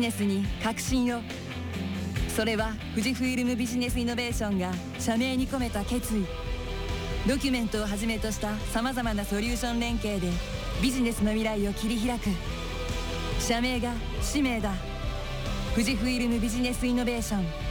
ネスに革新を。それは富士フイルムビジネスイノベーションが社名に込めた決意。ドキュメントをはじめとしたさまざまなソリューション連携でビジネスの未来を切り開く。社名が使命だ。富士フイルムビジネスイノベーション。